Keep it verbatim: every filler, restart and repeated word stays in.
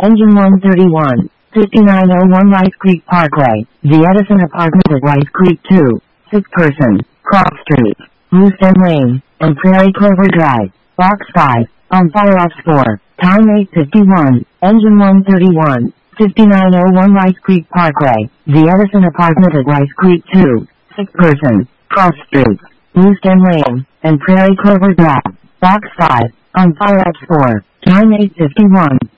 Engine one thirty-one, fifty-nine oh one Rice Creek Parkway, The Edison Apartment at Rice Creek two, six person, Cross Street, Houston Lane, and Prairie Clover Drive, Box five, on fire off four, time eight fifty-one, Engine one thirty-one, fifty-nine oh one Rice Creek Parkway, The Edison Apartment at Rice Creek two, six person, Cross Street, Houston Lane, and Prairie Clover Drive, Box five, on fire at four, time eight fifty-one.